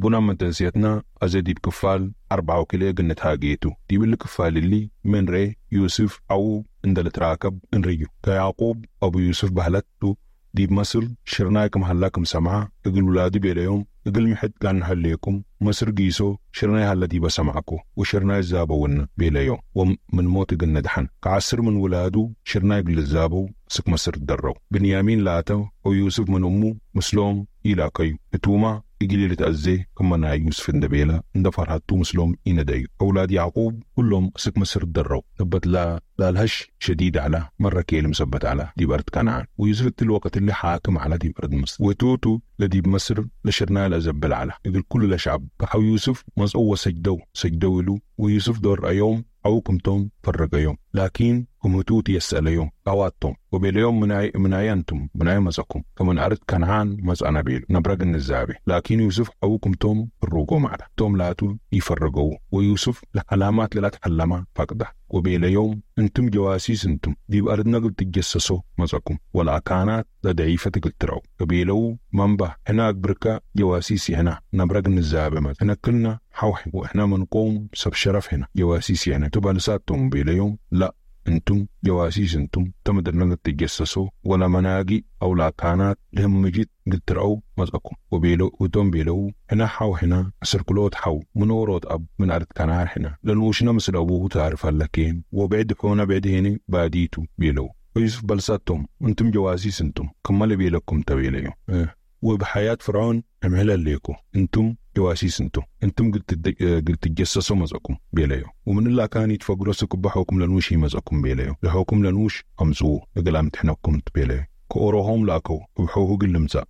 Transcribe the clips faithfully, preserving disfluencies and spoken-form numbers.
ربنا من تنسيتنا أزدي بكفال أربعة وكليه قلنا هاجيتو دي بالكفال اللي من ري يوسف أو اندل تراكب انريو كيعقوب أبو يوسف بهلتو دي بمصر شرنايكم هلاكم سمعا يقول ولادي بيليوم يقول محد كان هليكم مصر قيسو شرناي هلا دي بسمعكو وشرناي زابونا بيليوم ومن موت قلنا دحن كعسر من ولادو شرناي قل الزابو سك مصر درو بنيامين لاتو ويوسف من أمو مسلوم إلى كيو اتوما يجي لي تأذي كما نا يوسف النبيلة اندفر هاتو مسلوم إنا دايو أولاد يعقوب كلهم سك مصر درو ثبت لا لا الهش شديد على مرة كيل مثبت على دي برد كنعان ويوسف الوقت اللي حاكم على دي برد مصر وتوتو لدي بمصر لشرنا لزبل على يقول كل الشعب كحو يوسف مزقوة سجدو سجدو له ويوسف دور أيوم أوكم توم فرق يوم لكن هم توتي يسأل يوم قواتهم وباليوم من من عينتم من عين مزقكم فمن أرد كنعان مزقنا بيل نبرق النزابي لكن يوسف أوكم توم فرقوا معنا توم لاتو يفرقوا ويوسف لعلامات لا تحلما فقده وباليوم انتم جواسيس انتم دي بأرد نقل تجسسوا مزقكم ولا كانت ضعيفة قلتروا وبيلو منبه هناك بركة جواسيسي هنا نبرق النزابي مز هنا كلنا حوحي وإحنا منقوم سب شرف هنا جواسيسي هنا تبقى لساتهم بيليوم لا انتم جواسيس انتم تمدر نقل تجسسوا ولا مناقي او لا كانت لهم مجيد قلت رأو مزقكم وبيلو وتم بيلو هنا حو هنا سركلوت حو منورات اب من ارد كنار هنا لنوش نمس الابوه تعرف هلكين وبعد حونا بعد هنا باديتو بيلو ويوسف بلساتهم انتم جواسيس انتم كمال بيلكم تبيليو اه. وبحياة فرعون امهلا ليكو انتم جواسيس انتم انتم قلت قلت تجسسوا مزقكم بيليو ومن الله كان يتفقروا سكب حكم لنوش مزقكم بيليو لحكم لنوش امزو يقول امتحنكم بيليو كوروهم لاكو وحوه قلمزا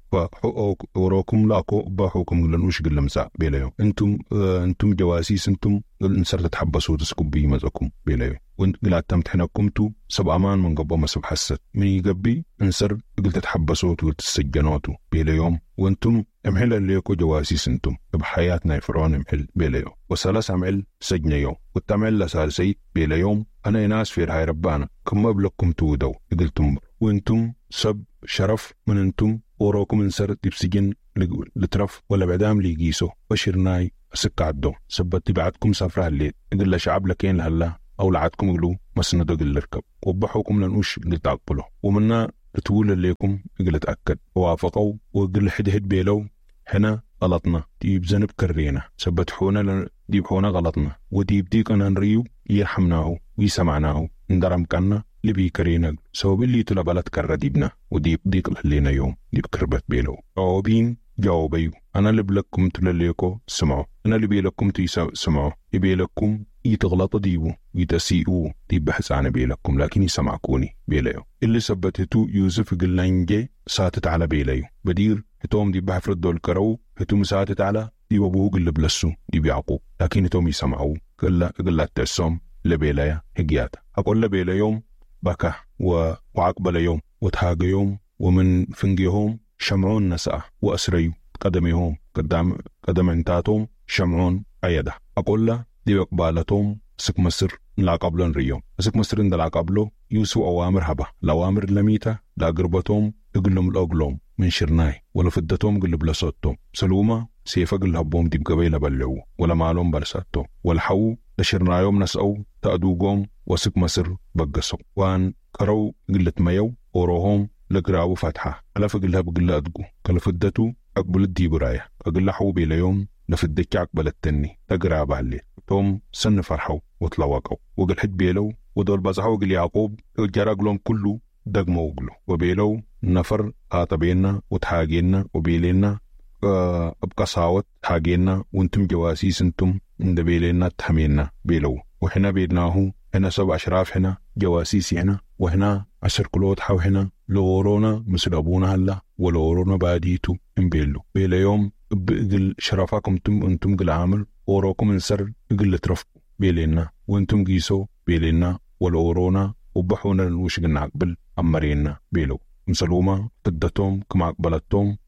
وحوكم لاكو بحوكم لنوش قلمزا بيليو انتم اه انتم جواسيس انتم انصرت تحبسوا تسكب بي مزقكم بيليو وانت قلت امتحنكم تو سب امان من قبل ما سب حست من يقبي انصر قلت تحبسوا وقلت تسجنوتو بيليوم وانتم امحل الليكو جواسيس انتم بحياتنا فرعون امحل بيليوم وثلاث امحل سجن يوم والتمعل لسالسي بيليوم انا ناس في رهاي ربانا كم مبلغكم تودو قلتم وانتم سب شرف من انتم وراكم انصر تبسجن لترف ولا بعدام ليقيسو بشرناي اسك عدو سبت بعدكم سفره الليل يقول شعب لكين لهلا او لعدكم يقولوا مسندو قل الركب وبحوكم لنوش قلت اقبلوا ومنا رتول الليكم قلت اكد ووافقوا وقل حد هد بيلو هنا غلطنا ديب زنب كرينا سبتحونا ديب حونا غلطنا وديب ديك انا نريو يرحمناه ويسمعناه ندرم كنا لبي كرينا سواب اللي تلبلت كرة ديبنا وديب ديك لحلينا يوم ديب كربت بيلو جوابين جاوبيو انا اللي بلكم تلليكو سمعوا انا اللي بيلكم تسمعوا يبي لكم يتغلط ديبو يتسيئوا ديب بحث عن بيلكم لكن يسمعكوني بيليو اللي سبتتو يوسف قلنا نجي ساتت على بيليو بدير هتوم ديب بحفرد دول كرو هتوم ساتت على ديب أبوه قل بلسو ديب يعقوب لكن هتوم يسمعوا قل قل التسوم لبيليا هجيات أقول لبيليوم بكى وعقبل يوم وتهاج يوم ومن فنجيهم شمعون نسأ وأسريو قدميهم قدام قدم انتاتهم شمعون أيده أقول له دي بقبالتهم سك مصر لا قبلن ريوم سك مصر لا قبله يوسو أوامر هبه الأوامر لميته لا قربتهم يقولهم الأقلهم من شرناي ولا فدتهم قل بلصوتهم سلومة سيفا قل هبهم دي بقبيلة بلعو ولا معلوم برساتهم والحو لشرنايهم نسأو تأدوقهم وسك مصر بقصوا وان كرو قلت ميو وروهم لقراو فتحة على فقلها بقل أدقو كلا فدتو أقبل الديب راية أقل حوبي ليوم لفدك أقبل التني تقرا بعلي توم سن فرحوا وطلواقوا وقل حد بيلو ودول بزحوا قل يعقوب جرى قلهم كله دقموا وقلوا وبيلو نفر آطبينا وتحاقينا وبيلينا أه أبقى صاوت حاقينا وانتم جواسيس انتم اند بيلينا تحمينا بيلو وحنا بيدناهو هنا سبع أشراف هنا جواسيس هنا وهنا عشر كلوت حو هنا لورونا مثل أبونا هلا ولورونا باديتو انبيلو بيلا يوم بقل شرفاكم انتم انتم قل عامل وروكم انسر قل ترفقوا بيلينا وانتم قيسو بيلينا ولورونا وبحونا لنوش قلنا عقبل أمرينا بيلو مسلومة تدتهم كما عقبلتهم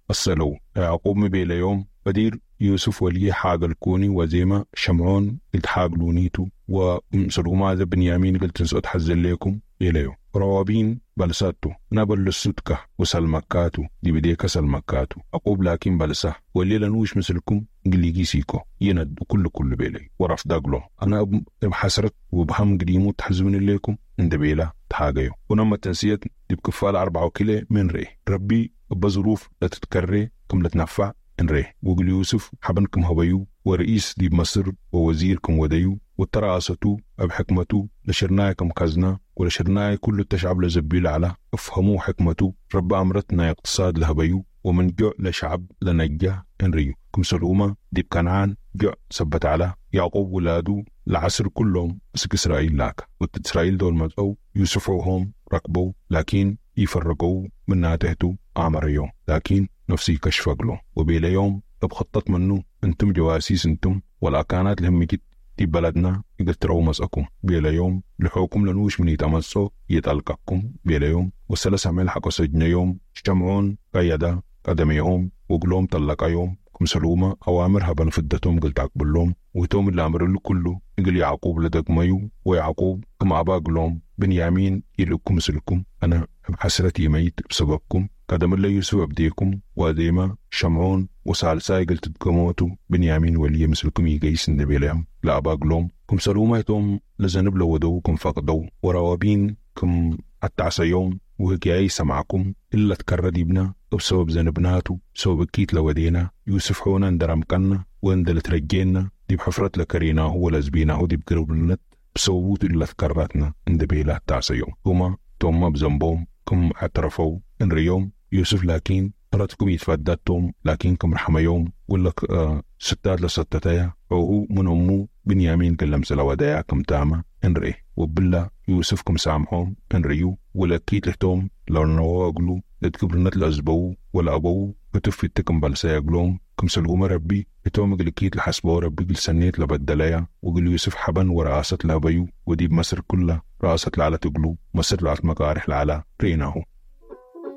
الصلو يعقوب مبيل يوم بدير يوسف ولي حاق الكوني وزيما شمعون قلت حاق لونيتو ومسلو ماذا بنيامين قلت نسأت حزل لكم إليو روابين بلساتو نبل السدكة وسلمكاتو دي بديك سلمكاتو أقوب لكن بلسه ولي لنوش مثلكم قليقي سيكو يند كل كل بيلي ورف داقلو أنا بحسرت وبهم قديمو تحزمني لكم اند بيلا تحاقيو ونما تنسيت دي بكفال أربعة كيلي من ري ربي بظروف لا تتكري كم لا تنفع ان ري وقل يوسف حبنكم هبيو ورئيس دي مصر ووزيركم وديو والتراسة بحكمته لشرناكم كزنا ولشرناي كل التشعب لزبيل على افهموا حكمته رب أمرتنا اقتصاد لهبيو ومن جوع لشعب لنجاه انريو كم سلومة ديب كنعان جوع سبت على يعقوب ولادو العصر كلهم اسك إسرائيل لاك وقت إسرائيل دول مدعو يوسفوهم ركبوا لكن يفرقوا من ناتهتو عمر يوم لكن نفسي كشفق له وبيل يوم بخطط منه انتم جواسيس انتم ولا كانت لهم جد دي بلدنا يقتروا مسأكم بيل يوم لحوكم لنوش من يتمسوا يتألقكم بيل يوم وسلس عمل حقو سجن يوم شمعون قيدا قدم يوم وقلوم طلق يوم كم سلومة أوامر هبن فدتهم قلت أقبلهم وتوم اللي أمر له كله يقول يعقوب لدك ميو ويعقوب كما أبا قلوم بنيامين يلقكم سلكم أنا بحسرتي ميت بسببكم قدم الله يوسف أبديكم واديما شمعون وسالساي قلت تقموتو بنيامين ولي مثلكم يقيس النبيلهم لا أبا قلوم كم سلومة توم لزنب لودو كم فقدو وروابين كم التعسى يوم وهكي سمعكم إلا تكرد ابنا بسبب زنبناتو بسبب كيت لودينا يوسف حونا اندرمكنا واندل ترجينا دي بحفرة لكرينا هو لزبينا دي بقرب النت بسببوت إلا تكرتنا اند بيلا التعسى يوم هما توما بزنبوم كم اعترفوا ان ريوم يوسف لكن طرتكم يتفددتم لكن كم رحمة يوم ولا آه ستات لستتايا وهو من أمو بنيامين كلم سلوادايا كم تاما ان ريه وبالله يوسف كم سامحهم ان ريو ولا كيت لهتم لو نواقلو لتكبرنت لأزبو ولا أبو كتف يتكم بالسايا قلوم كم سلوما ربي يتوم قل كيت لحسبو ربي قل سنيت لبدلايا وقل يوسف حبن ورأست لابيو وديب مصر كلها رأست لعلى تقلو مصر لعلى مقارح لعلى ريناهو